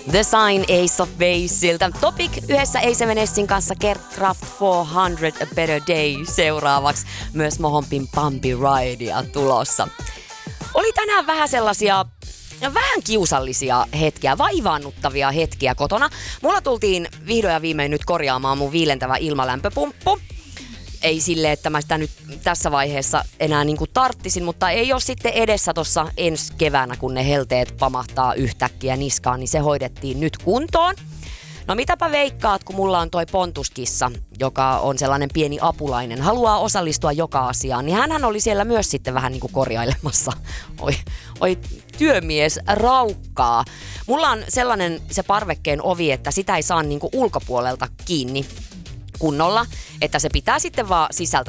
The Sign Ace of Baseilta. Topic yhdessä A7Sin kanssa Kerkraft 400 A Better Day seuraavaksi. Myös Mohompin Pampi Ridea tulossa. Oli tänään vähän sellaisia vähän kiusallisia hetkiä, vaivaannuttavia hetkiä kotona. Mulla tultiin vihdoin ja viimein nyt korjaamaan mun viilentävä ilmalämpöpumppu. Ei silleen, että mä sitä nyt tässä vaiheessa enää niinku tarttisin, mutta ei ole sitten edessä tossa ensi keväänä, kun ne helteet pamahtaa yhtäkkiä niskaan, niin se hoidettiin nyt kuntoon. No mitäpä veikkaat, kun mulla on toi Pontuskissa, joka on sellainen pieni apulainen, haluaa osallistua joka asiaan, niin hänhän oli siellä myös sitten vähän niinku korjailemassa. Oi työmies raukkaa. Mulla on sellainen se parvekkeen ovi, että sitä ei saa niinku ulkopuolelta kiinni kunnolla, että se pitää sitten vaan sisältä